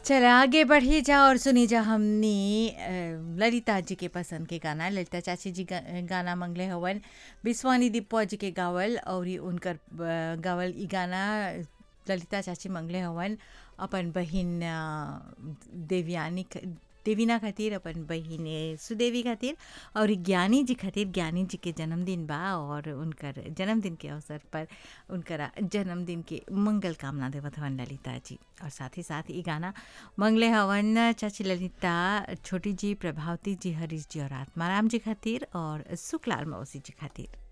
चला आगे बढ़ी जा और सुनी जा हमनी ललिता जी के पसंद के गाना। ललिता चाची जी गाना मंगले हवन बिस्वानी दीपवा जी के गावल और उनकर गावल ई गाना ललिता चाची मंगले हवन अपन बहिन देवीना खातिर, अपन बहिन सुदेवी खातिर और ज्ञानी जी खातिर। ज्ञानी जी के जन्मदिन बा और उनकर जन्मदिन के अवसर पर उनकर जन्मदिन के मंगल कामना देवत हवन ललिता जी। और साथ ही साथ ये गाना मंगले हवन चाची ललिता, छोटी जी, प्रभावती जी, हरीश जी और आत्माराम जी खातिर और सुखलाल मौसी जी खातिर।